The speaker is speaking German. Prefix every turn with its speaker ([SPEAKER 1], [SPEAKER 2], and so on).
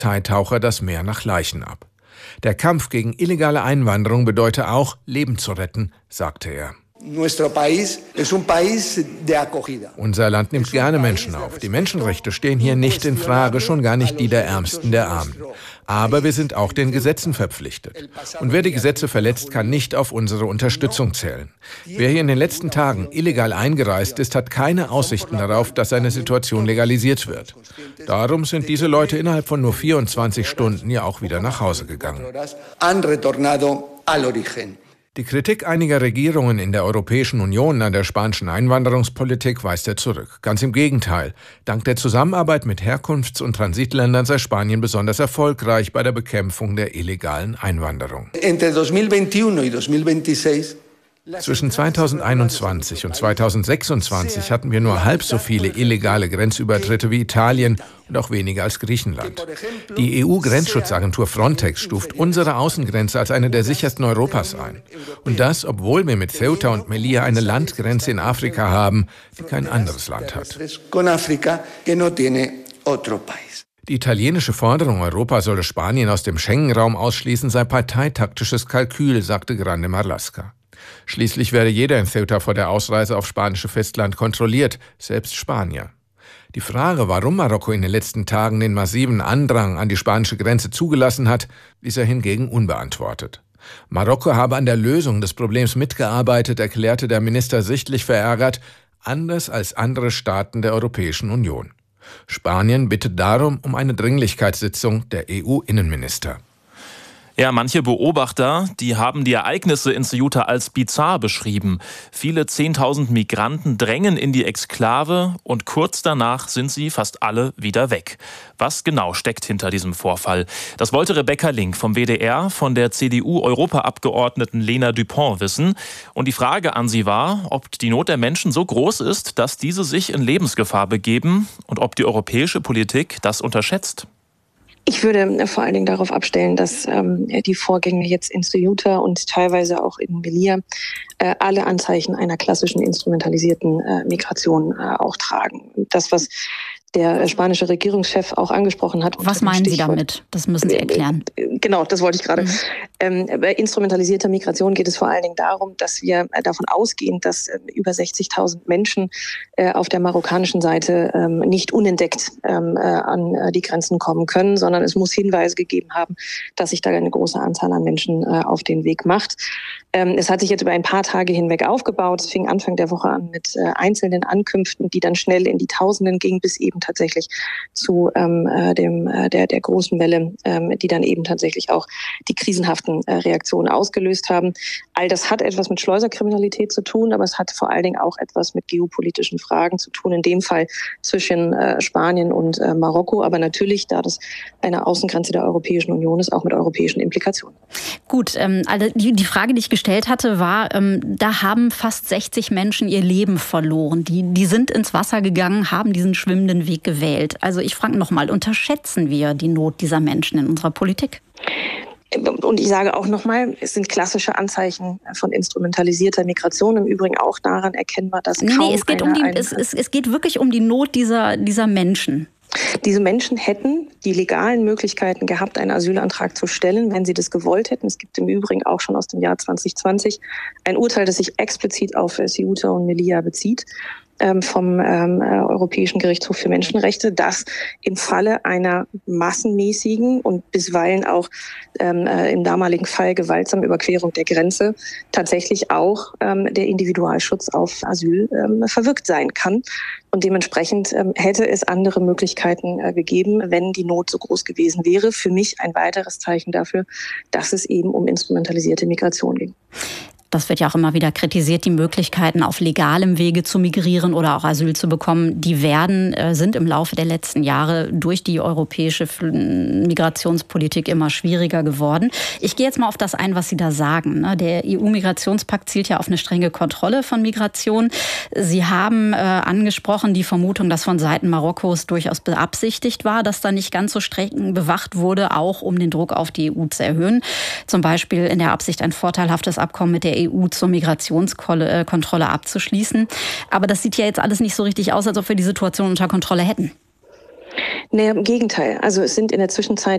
[SPEAKER 1] Thai-Taucher das Meer nach Leichen ab. Der Kampf gegen illegale Einwanderung bedeute auch, Leben zu retten, sagte er. Unser Land nimmt gerne Menschen auf. Die Menschenrechte stehen hier nicht in Frage, schon gar nicht die der Ärmsten der Armen. Aber wir sind auch den Gesetzen verpflichtet. Und wer die Gesetze verletzt, kann nicht auf unsere Unterstützung zählen. Wer hier in den letzten Tagen illegal eingereist ist, hat keine Aussichten darauf, dass seine Situation legalisiert wird. Darum sind diese Leute innerhalb von nur 24 Stunden ja auch wieder nach Hause gegangen. Die Kritik einiger Regierungen in der Europäischen Union an der spanischen Einwanderungspolitik weist er zurück. Ganz im Gegenteil. Dank der Zusammenarbeit mit Herkunfts- und Transitländern sei Spanien besonders erfolgreich bei der Bekämpfung der illegalen Einwanderung. Zwischen 2021 und 2026 hatten wir nur halb so viele illegale Grenzübertritte wie Italien und auch weniger als Griechenland. Die EU-Grenzschutzagentur Frontex stuft unsere Außengrenze als eine der sichersten Europas ein. Und das, obwohl wir mit Ceuta und Melilla eine Landgrenze in Afrika haben, die kein anderes Land hat. Die italienische Forderung, Europa solle Spanien aus dem Schengen-Raum ausschließen, sei parteitaktisches Kalkül, sagte Grande Marlaska. Schließlich werde jeder in Ceuta vor der Ausreise aufs spanische Festland kontrolliert, selbst Spanier. Die Frage, warum Marokko in den letzten Tagen den massiven Andrang an die spanische Grenze zugelassen hat, ließ er hingegen unbeantwortet. Marokko habe an der Lösung des Problems mitgearbeitet, erklärte der Minister sichtlich verärgert, anders als andere Staaten der Europäischen Union. Spanien bittet darum um eine Dringlichkeitssitzung der EU-Innenminister.
[SPEAKER 2] Ja, manche Beobachter, die haben die Ereignisse in Ceuta als bizarr beschrieben. Viele 10.000 Migranten drängen in die Exklave und kurz danach sind sie fast alle wieder weg. Was genau steckt hinter diesem Vorfall? Das wollte Rebecca Link vom WDR von der CDU-Europaabgeordneten Lena Dupont wissen. Und die Frage an sie war, ob die Not der Menschen so groß ist, dass diese sich in Lebensgefahr begeben und ob die europäische Politik das unterschätzt.
[SPEAKER 3] Ich würde vor allen Dingen darauf abstellen, dass die Vorgänge jetzt in Ceuta und teilweise auch in Melilla alle Anzeichen einer klassischen instrumentalisierten Migration auch tragen. Das, was der spanische Regierungschef auch angesprochen hat.
[SPEAKER 4] Was meinen Sie damit? Das müssen Sie erklären.
[SPEAKER 3] Genau, das wollte ich gerade. Bei instrumentalisierter Migration geht es vor allen Dingen darum, dass wir davon ausgehen, dass über 60.000 Menschen auf der marokkanischen Seite nicht unentdeckt an die Grenzen kommen können, sondern es muss Hinweise gegeben haben, dass sich da eine große Anzahl an Menschen auf den Weg macht. Es hat sich jetzt über ein paar Tage hinweg aufgebaut. Es fing Anfang der Woche an mit einzelnen Ankünften, die dann schnell in die Tausenden gingen, bis eben tatsächlich zu der großen Welle, die dann eben tatsächlich auch die krisenhaften Reaktionen ausgelöst haben. All das hat etwas mit Schleuserkriminalität zu tun, aber es hat vor allen Dingen auch etwas mit geopolitischen Fragen zu tun, in dem Fall zwischen Spanien und Marokko, aber natürlich, da das eine Außengrenze der Europäischen Union ist, auch mit europäischen Implikationen.
[SPEAKER 4] Gut, die Frage, die ich gestellt hatte, war, da haben fast 60 Menschen ihr Leben verloren. Die sind ins Wasser gegangen, haben diesen schwimmenden Weg gewählt. Also ich frage nochmal, unterschätzen wir die Not dieser Menschen in unserer Politik?
[SPEAKER 3] Und ich sage auch nochmal, es sind klassische Anzeichen von instrumentalisierter Migration. Im Übrigen auch daran erkennbar, dass kaum
[SPEAKER 4] es geht wirklich um die Not dieser Menschen.
[SPEAKER 3] Diese Menschen hätten die legalen Möglichkeiten gehabt, einen Asylantrag zu stellen, wenn sie das gewollt hätten. Es gibt im Übrigen auch schon aus dem Jahr 2020 ein Urteil, das sich explizit auf Ceuta und Melilla bezieht, vom Europäischen Gerichtshof für Menschenrechte, dass im Falle einer massenmäßigen und bisweilen auch im damaligen Fall gewaltsamen Überquerung der Grenze tatsächlich auch der Individualschutz auf Asyl verwirkt sein kann. Und dementsprechend hätte es andere Möglichkeiten gegeben, wenn die Not so groß gewesen wäre. Für mich ein weiteres Zeichen dafür, dass es eben um instrumentalisierte Migration ging.
[SPEAKER 4] Das wird ja auch immer wieder kritisiert, die Möglichkeiten auf legalem Wege zu migrieren oder auch Asyl zu bekommen, die sind im Laufe der letzten Jahre durch die europäische Migrationspolitik immer schwieriger geworden. Ich gehe jetzt mal auf das ein, was Sie da sagen. Der EU-Migrationspakt zielt ja auf eine strenge Kontrolle von Migration. Sie haben angesprochen die Vermutung, dass von Seiten Marokkos durchaus beabsichtigt war, dass da nicht ganz so streng bewacht wurde, auch um den Druck auf die EU zu erhöhen. Zum Beispiel in der Absicht, ein vorteilhaftes Abkommen mit der EU zur Migrationskontrolle abzuschließen. Aber das sieht ja jetzt alles nicht so richtig aus, als ob wir die Situation unter Kontrolle hätten.
[SPEAKER 3] Nee, im Gegenteil. Also es sind in der Zwischenzeit